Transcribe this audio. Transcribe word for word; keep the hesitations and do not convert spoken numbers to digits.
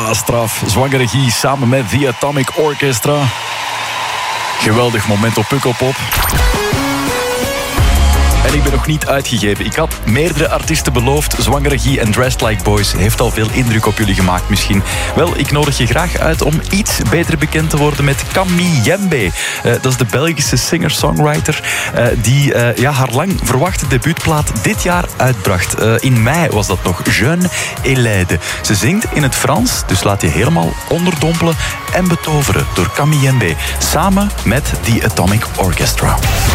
Ja, straf. Zwangere Guy samen met The Atomic Orchestra. Geweldig moment op Pukkelpop. En ik ben nog niet uitgegeven. Ik had meerdere artiesten beloofd. Zwangere Guy en Dressed Like Boys heeft al veel indruk op jullie gemaakt misschien. Wel, ik nodig je graag uit om iets beter bekend te worden met Camille Jembe. Uh, dat is de Belgische singer-songwriter uh, die uh, ja, haar lang verwachte debuutplaat dit jaar uitbracht. Uh, in mei was dat nog. Jeune et laide. Ze zingt in het Frans, dus laat je helemaal onderdompelen en betoveren door Camille Jembe. Samen met The Atomic Orchestra.